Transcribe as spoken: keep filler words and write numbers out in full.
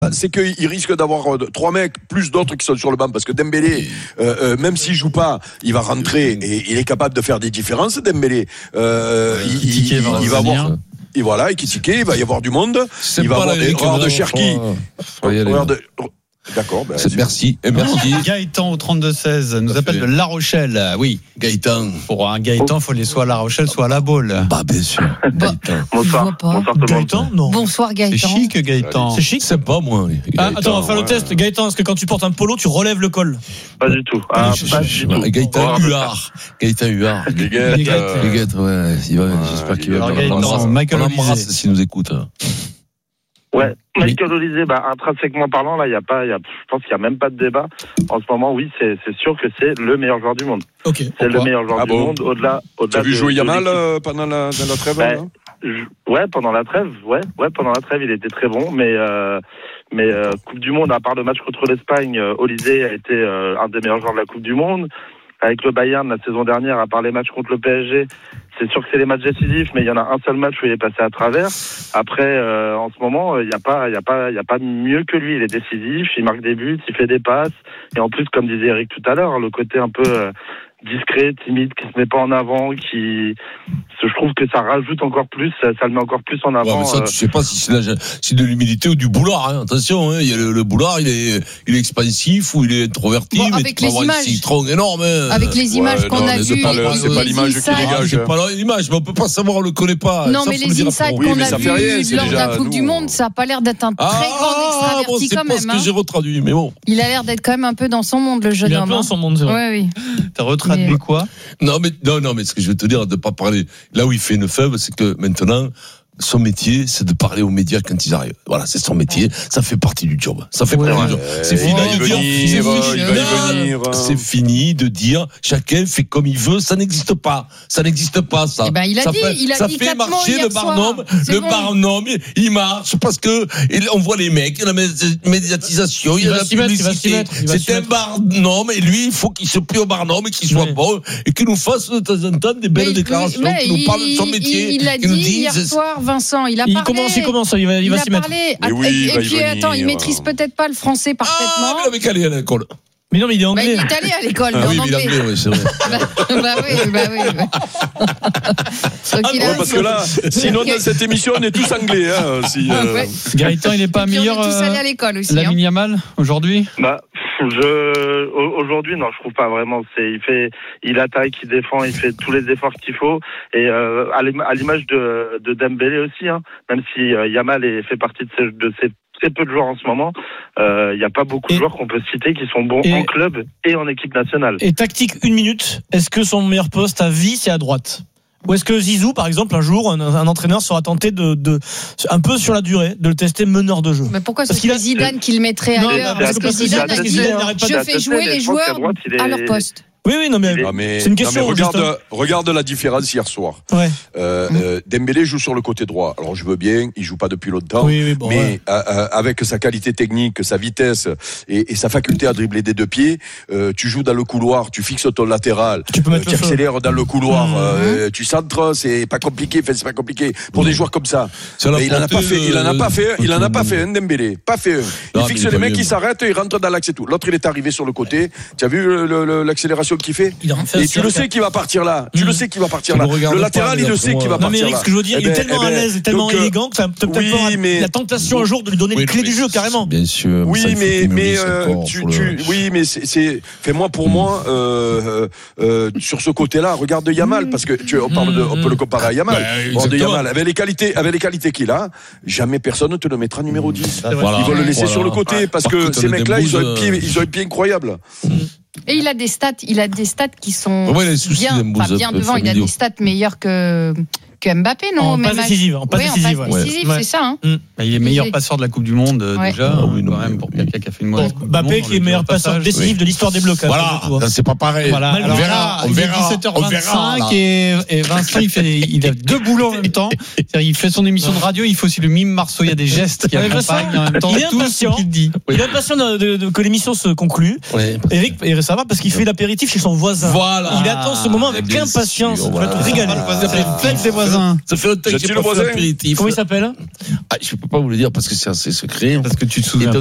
c'est qu'il risque d'avoir trois mecs plus d'autres qui sont sur le banc parce que Dembélé, euh, euh, même s'il joue pas, il va rentrer et il est capable de faire des différences. Dembélé, euh, ouais, il, il, il, il va avoir. Et voilà, et Kitike, il va y avoir du monde. C'est il va y avoir des rares de Cherki. D'accord, ben, c'est, merci. Et merci. Gaëtan au trente-deux seize nous appelle de La Rochelle. Oui, Gaëtan. Pour un Gaëtan, il faut aller soit à La Rochelle, soit à La Baule. Bah, bien sûr. Bah, bonsoir. Bonsoir Gaëtan, non. Bonsoir Gaëtan. C'est chic, Gaëtan. C'est chic, c'est pas moi. Ah, attends, on va faire le test. Gaëtan, est-ce que quand tu portes un polo, tu relèves le col? Pas du tout. Ah, pas du tout. Gaëtan Huard. Gaëtan Huard. Les Guettes, ouais. J'espère qu'il va bien. On l'embrasse s'il nous écoute. Ouais, Michael Olise, bah, intrinsèquement parlant, là, il y a pas, il y a, je pense qu'il y a même pas de débat. En ce moment, oui, c'est, c'est sûr que c'est le meilleur joueur du monde. Ok. C'est pourquoi le meilleur joueur ah du bon monde, au-delà, au-delà. T'as vu de, jouer de Yamal euh, pendant la, dans la trêve, bah, là je, ouais, pendant la trêve, ouais, ouais, pendant la trêve, il était très bon, mais, euh, mais, euh, Coupe du Monde, à part le match contre l'Espagne, euh, Olise a été, euh, un des meilleurs joueurs de la Coupe du Monde. Avec le Bayern, la saison dernière, à part les matchs contre le P S G, c'est sûr que c'est les matchs décisifs, mais il y en a un seul match où il est passé à travers. Après, euh, en ce moment, il n'y a pas, il y a pas, il y a pas mieux que lui. Il est décisif, il marque des buts, il fait des passes, et en plus, comme disait Eric tout à l'heure, le côté un peu euh, discret, timide, qui se met pas en avant, qui, je trouve que ça rajoute encore plus, ça, ça le met encore plus en avant. Ouais, mais ça, euh... tu sais pas si c'est, la, c'est de l'humilité ou du boulard, hein. Attention, hein. Il y a le, le boulard, il est, il est expansif ou il est introverti, bon, mais avec tu peux avoir un citron énorme, hein. Avec les images ouais, qu'on non, a vues, c'est pas, le, c'est pas l'image qui dégage. C'est pas l'image, mais on peut pas savoir, on le connaît pas. Non, ça, mais les insights qu'on oui, a vus lors de la Coupe du Monde, ça a pas l'air d'être un très ah, grand extraverti bon, c'est quand pas même. Ce que j'ai retraduit, mais bon. Il a l'air d'être quand même un peu dans son monde, le jeune homme. Il est un homme. peu dans son monde, c'est vrai. Oui, oui. T'as retraduit mais... quoi? Non, mais non, non, mais ce que je veux te dire, de pas parler. Là où il fait une faible, c'est que maintenant, son métier, c'est de parler aux médias quand ils arrivent. Voilà, c'est son métier. Ça fait partie du job. Ça fait ouais, partie du job. C'est fini de dire. C'est fini. C'est fini de dire. Chacun fait comme il veut. Ça n'existe pas. Ça n'existe pas, ça. Eh ben, il a ça dit, fait, il a ça dit fait marcher le barnum. Le bon. barnum, il marche parce que on voit les mecs, il y a la médiatisation, il y a la publicité. C'est un barnum et lui, il faut qu'il se plie au barnum et qu'il soit oui. bon et qu'il nous fasse de temps en temps des belles mais, déclarations, mais qu'il nous parle de son métier. Il l'a dit hier soir, Vincent. Il a il parlé. Commence, il commence, il va, il il va a s'y mettre. Parlé. Mais oui, et, et bah, puis il attends, il maîtrise peut-être pas le français parfaitement. Ah, mais il avait qu'à aller à l'école. Mais non, mais il est anglais. Bah, il est allé à l'école. Ah oui, en mais il est anglais, oui, c'est vrai. bah, bah oui, bah oui. Ah, ouais, parce que là, sinon dans cette émission, on est tous anglais. Hein, si, euh... ouais. Gaëtan, il n'est pas meilleur. On est tous allés à l'école aussi. Lamine Yamal aujourd'hui. Bah. Je aujourd'hui non, je trouve pas vraiment. C'est il fait, il attaque, il défend, il fait tous les efforts qu'il faut. Et euh, à l'image de, de Dembélé aussi, hein, même si euh, Yamal est, fait partie de ces, de ces très peu de joueurs en ce moment, il euh, y a pas beaucoup et, de joueurs qu'on peut citer qui sont bons et, en club et en équipe nationale. Et tactique une minute. Est-ce que son meilleur poste à vie c'est à droite? Ou est-ce que Zizou, par exemple, un jour, un, un entraîneur sera tenté de, de, un peu sur la durée, de le tester meneur de jeu? Mais pourquoi c'est qu'il a... Zidane qui le mettrait ailleurs? Parce que Zidane a dit, je fais jouer les joueurs à leur poste. Oui, oui, non, mais, ah, mais c'est une question. Non, mais regarde, regarde la différence hier soir. Ouais. Euh, mmh. euh, Dembélé joue sur le côté droit. Alors je veux bien, il joue pas depuis longtemps, oui, oui, bon, mais ouais. euh, euh, avec sa qualité technique, sa vitesse et, et sa faculté à dribbler des deux pieds, euh, tu joues dans le couloir, tu fixes ton latéral, tu peux mettre euh, tu accélères dans le couloir, mmh. euh, tu centres, c'est pas compliqué. Enfin, c'est pas compliqué pour mmh. des joueurs comme ça. Mais il en a pas fait, il en a pas fait, il en a pas fait un Dembélé, pas fait un. Il non, fixe les mecs, il s'arrête, il rentre dans l'axe et tout. L'autre il est arrivé sur le côté. Tu as vu le, le, l'accélération qu'il fait? Et tu le sais qu'il va partir là. Tu mmh. le sais qu'il va partir là. Le latéral, il le sait qu'il va partir là. Non mais Eric, ce que je veux dire, il est tellement à l'aise, et tellement élégant que ça peut peut-être avoir la tentation un jour de lui donner les clés du jeu carrément. Bien sûr. Oui, mais mais tu tu oui, mais c'est c'est fais-moi pour moi sur ce côté-là, regarde Yamal parce que tu on parle de on peut le comparer à Yamal. Regarde Yamal avec les qualités avec les qualités qu'il a, jamais personne ne te le mettra numéro dix. Ils vont le laisser sur le côté parce que ces mecs-là, ils ont un pied ils ont un pied incroyable. Et il a des stats, il a des stats qui sont ouais, bien, enfin, bien devant. Il a des stats meilleurs que que Mbappé, non? En passe décisive, en passe décisive, ouais, en passe décisive, ouais. C'est ça. Hein. Mmh. Bah, il est meilleur il passeur de la Coupe du Monde ouais. déjà. Ah, oui, non, quand même pour quelqu'un qui a fait une mauvaise Coupe Mbappé du Monde, qui est meilleur passeur décisif oui. de l'histoire des blocs. Voilà, ça, c'est pas pareil. Voilà. On verra, on verra. dix-sept heures vingt-cinq et, et Vincent il fait, il a deux boulots en même temps. C'est-à-dire, il fait son émission de radio, il faut aussi le mime Marceau, il y a des gestes qui accompagnent en même temps tout ce qu'il dit. Il est impatient que l'émission se conclue. Eric, ça va parce qu'il fait l'apéritif chez son voisin. Voilà. Il attend ce moment avec impatience. On va te régaler. Faites des voisins. voisin. Ça fait longtemps que j'ai pas fait l'apéritif. Comment il s'appelle? Ah, je peux pas vous le dire parce que c'est assez secret. Parce que tu te souviens.